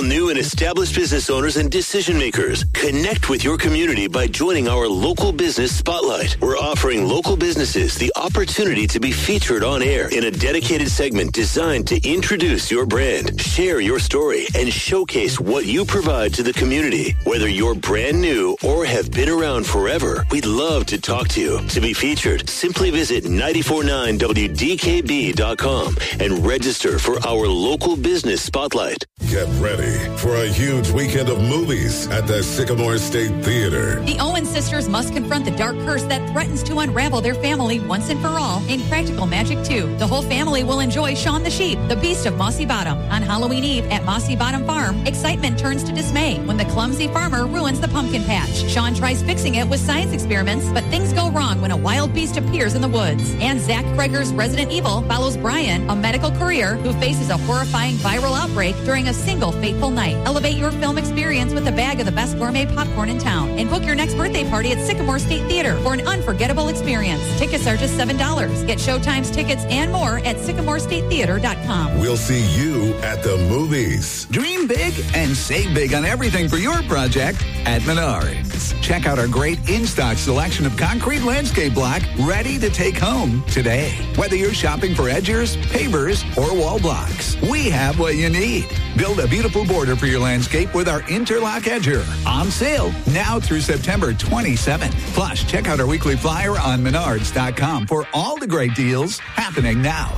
new and established business owners and decision makers. Connect with your community by joining our Local Business Spotlight. We're offering local businesses the opportunity to be featured on air in a dedicated segment designed to introduce your brand, share your story, and showcase what you provide to the community. Whether you're brand new or have been around forever, we'd love to talk to you. To be featured, simply visit 949wdkb.com and register for our Local Business Spotlight. Get ready for a huge weekend of movies at the Sycamore State Theater. The Owen sisters must confront the dark curse that threatens to unravel their family once and for all in Practical Magic 2. The whole family will enjoy Shaun the Sheep, the Beast of Mossy Bottom. On Halloween Eve at Mossy Bottom Farm, excitement turns to dismay when the clumsy farmer ruins the pumpkin patch. Shaun tries fixing it with science experiments, but things go wrong when a wild beast appears in the woods. And Zach Kreger's Resident Evil follows Brian, a medical courier who faces a horrifying viral outbreak during a single fateful night. Elevate your film experience with a bag of the best gourmet popcorn in town and book your next birthday party at Sycamore State Theater for an unforgettable experience. Tickets are just $7. Get showtimes, tickets, and more at sycamorestatetheater.com. We'll see you at the movies. Dream big and save big on everything for your project at Menards. Check out our great in-stock selection of concrete landscape block ready to take home today. Whether you're shopping for edgers, pavers, or wall blocks, we have what you need. Build a beautiful border for your landscape with our Interlock Edger. On sale now through September 27th. Plus, check out our weekly flyer on Menards.com for all the great deals happening now.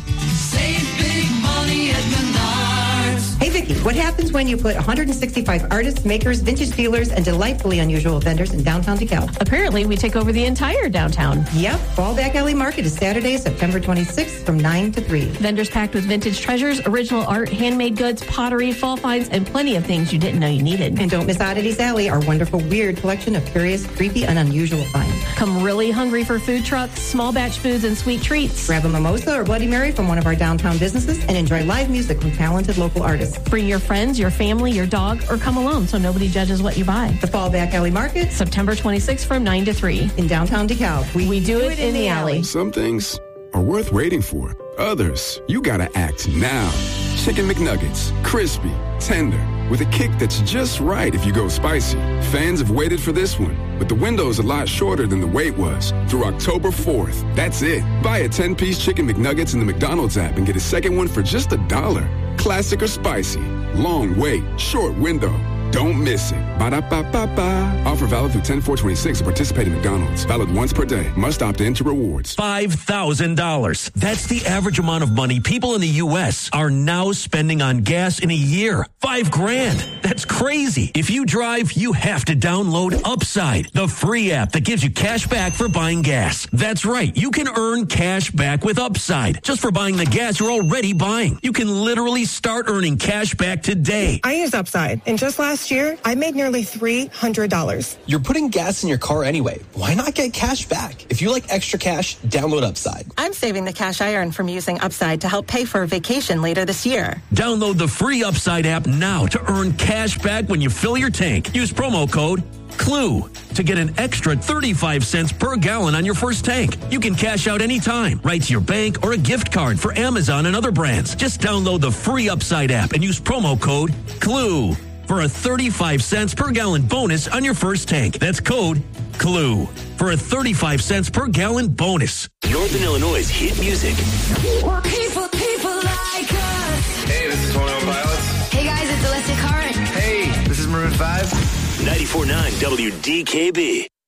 Save big money at Menards. Hey, Vicki, what happens when you put 165 artists, makers, vintage dealers, and delightfully unusual vendors in downtown DeKalb? Apparently, we take over the entire downtown. Yep. Fallback Alley Market is Saturday, September 26th from 9 to 3. Vendors packed with vintage treasures, original art, handmade goods, pottery, fall finds, and plenty of things you didn't know you needed. And don't miss Oddities Alley, our wonderful, weird collection of curious, creepy, and unusual finds. Come really hungry for food trucks, small batch foods, and sweet treats. Grab a mimosa or Bloody Mary from one of our downtown businesses and enjoy live music from talented local artists. Bring your friends, your family, your dog, or come alone so nobody judges what you buy. The Fallback Alley Market, September 26th from 9 to 3. in downtown DeKalb. We do it in the alley. Some things are worth waiting for. Others, you gotta act now. Chicken McNuggets, crispy, tender, with a kick that's just right if you go spicy. Fans have waited for this one, but the window's a lot shorter than the wait was. Through October 4th, that's it. Buy a 10-piece Chicken McNuggets in the McDonald's app and get a second one for just $1. Classic or spicy. Long wait, short window. Don't miss it. Ba-da-ba-ba-ba. Offer valid through 10/4/26 at participating McDonald's. Valid once per day. Must opt in to rewards. $5,000. That's the average amount of money people in the U.S. are now spending on gas in a year. $5,000. That's crazy. If you drive, you have to download Upside, the free app that gives you cash back for buying gas. That's right. You can earn cash back with Upside just for buying the gas you're already buying. You can literally start earning cash back today. I use Upside, and just last year, I made nearly $300. You're putting gas in your car anyway. Why not get cash back? If you like extra cash, download Upside. I'm saving the cash I earn from using Upside to help pay for a vacation later this year. Download the free Upside app now to earn cash back when you fill your tank. Use promo code CLUE to get an extra 35 cents per gallon on your first tank. You can cash out anytime, right to your bank or a gift card for Amazon and other brands. Just download the free Upside app and use promo code CLUE for a 35 cents per gallon bonus on your first tank. That's code CLUE for a 35 cents per gallon bonus. Northern Illinois' hit music. People like us. Hey, this is 21 Pilots. Hey guys, it's Alessia Cara. Hey, this is Maroon 5. 94.9 WDKB.